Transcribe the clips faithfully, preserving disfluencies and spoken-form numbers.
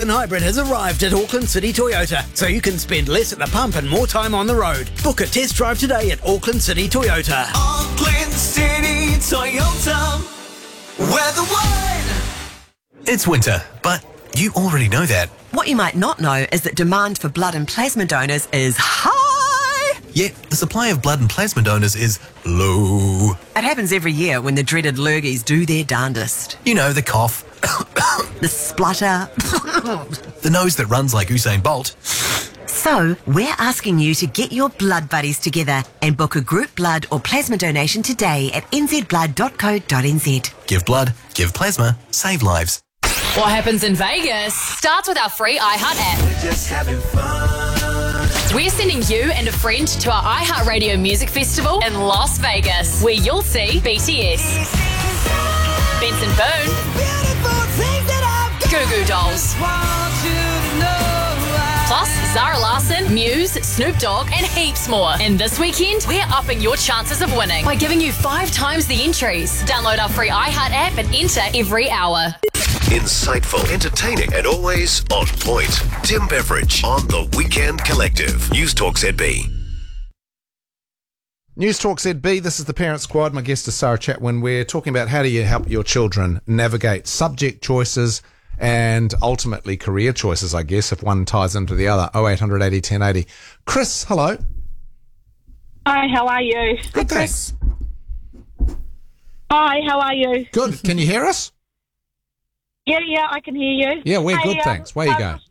plug-in hybrid has arrived at Auckland City Toyota, so you can spend less at the pump and more time on the road. Book a test drive today at Auckland City Toyota. Auckland City Toyota, where the wine. It's winter, but you already know that. What you might not know is that demand for blood and plasma donors is high. Yet the supply of blood and plasma donors is low. It happens every year when the dreaded lurgies do their darndest. You know, the cough, The splutter. the nose that runs like Usain Bolt. So, we're asking you to get your blood buddies together and book a group blood or plasma donation today at n z blood dot co dot n z. Give blood, give plasma, save lives. What happens in Vegas starts with our free iHeart app. We're just having fun. We're sending you and a friend to our iHeartRadio Music Festival in Las Vegas, where you'll see B T S, Benson Boone, Beautiful things that I've got. Goo Goo Dolls, Want you to know I- plus Zara Larsson, Muse, Snoop Dogg, and heaps more. And this weekend, we're upping your chances of winning by giving you five times the entries. Download our free iHeart app and enter every hour. Insightful, entertaining, and always on point. Tim Beveridge on The Weekend Collective. News Talk Z B. News Talk Z B, this is the Parent Squad. My guest is Sarah Chatwin. We're talking about how do you help your children navigate subject choices and ultimately career choices, I guess, if one ties into the other. oh eight hundred eighty ten eighty. Chris, hello. Hi, how are you? Good, thanks. Hi, how are you? Good. Can you hear us? Yeah, yeah, I can hear you. Yeah, we're Hey, good, um, thanks. Where you um, going?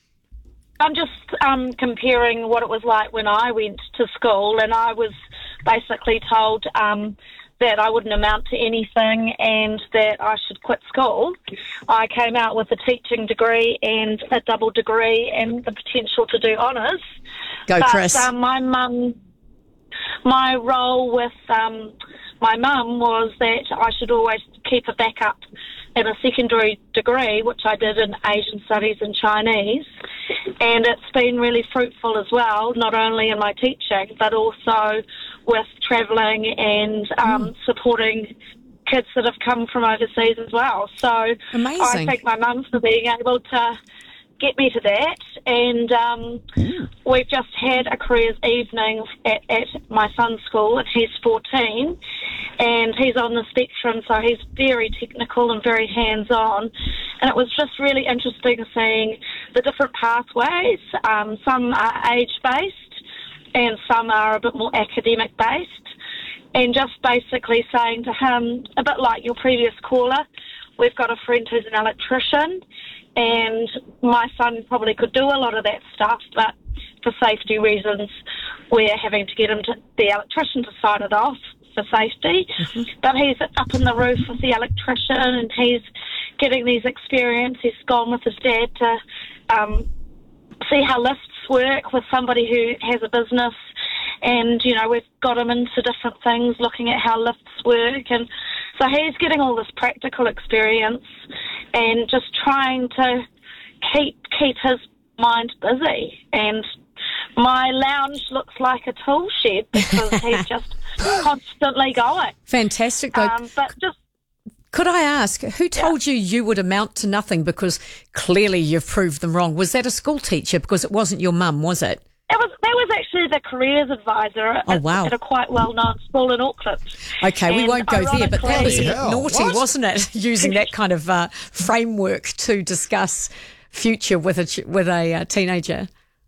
I'm just um, comparing what it was like when I went to school, and I was basically told um, that I wouldn't amount to anything and that I should quit school. I came out with a teaching degree and a double degree and the potential to do honours. Go, but, Chris. Um, my mum, my role with um, my mum was that I should always keep a backup in a secondary degree, which I did in Asian Studies and Chinese, and it's been really fruitful as well, not only in my teaching, but also with travelling and um, mm. supporting kids that have come from overseas as well. So Amazing. I thank my mum for being able to get me to that, and um, mm. we've just had a careers evening at, at my son's school, and he's fourteen, and he's on the spectrum, so he's very technical and very hands-on, and it was just really interesting seeing the different pathways. Um, some are age-based and some are a bit more academic-based, and just basically saying to him, a bit like your previous caller, we've got a friend who's an electrician, and my son probably could do a lot of that stuff, but for safety reasons, we're having to get him to the electrician to sign it off for safety. Mm-hmm. But he's up in the roof with the electrician, and he's getting these experiences. He's gone with his dad to um, see how lifts work with somebody who has a business, and, you know, we've got him into different things, looking at how lifts work, and so he's getting all this practical experience and just trying to keep keep his mind busy. And my lounge looks like a tool shed because he's just constantly going. Fantastic, though. Um, but just Could I ask, who told you you would amount to nothing? Because clearly you've proved them wrong. Was that a school teacher? Because it wasn't your mum, was it? It was, that was actually the careers advisor at, oh, wow. at a quite well-known school in Auckland. Okay, and we won't go there, but that was a bit Hell, naughty, what? wasn't it? Using that kind of uh, framework to discuss future with a ch- with a uh, teenager.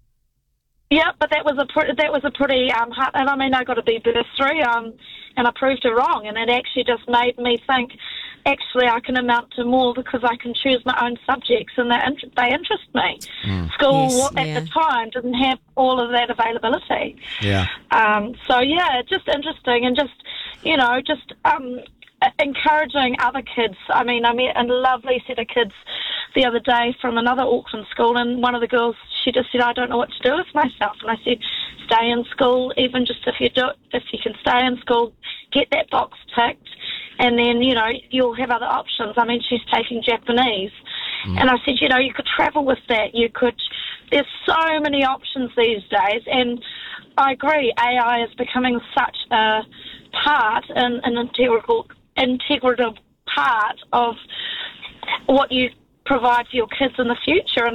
Yeah, but that was a pre- that was a pretty um, hard, and I mean I got a B bursary, um, and I proved her wrong, and it actually just made me think. Actually, I can amount to more because I can choose my own subjects, and they, int- they interest me. Mm. School Yes, at yeah. the time didn't have all of that availability. Yeah. Um, so yeah, just interesting, and just you know, just um, encouraging other kids. I mean, I met a lovely set of kids the other day from another Auckland school, and one of the girls, she just said, "I don't know what to do with myself," and I said, "Stay in school, even just if you do, if you can stay in school, get that box ticked." And then, you know, you'll have other options. I mean, she's taking Japanese. Mm. And I said, you know, you could travel with that. You could, there's so many options these days. And I agree, A I is becoming such a part, an, an integral, integral part of what you provide for your kids in the future. And